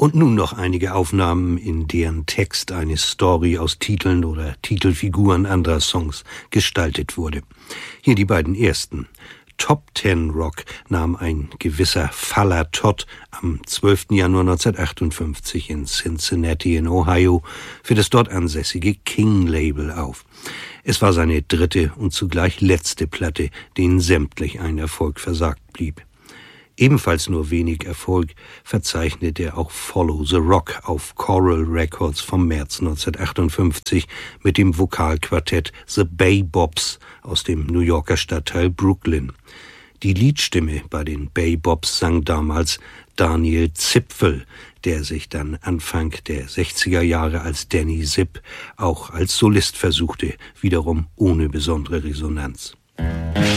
Und nun noch einige Aufnahmen, in deren Text eine Story aus Titeln oder Titelfiguren anderer Songs gestaltet wurde. Hier die beiden ersten. Top Ten Rock nahm ein gewisser Faller Todd am 12. Januar 1958 in Cincinnati in Ohio für das dort ansässige King-Label auf. Es war seine dritte und zugleich letzte Platte, denen sämtlich ein Erfolg versagt blieb. Ebenfalls nur wenig Erfolg verzeichnete er auch Follow the Rock auf Coral Records vom März 1958 mit dem Vokalquartett The Bay Bobs aus dem New Yorker Stadtteil Brooklyn. Die Liedstimme bei den Bay Bobs sang damals Daniel Zipfel, der sich dann Anfang der 60er Jahre als Danny Zipp auch als Solist versuchte, wiederum ohne besondere Resonanz.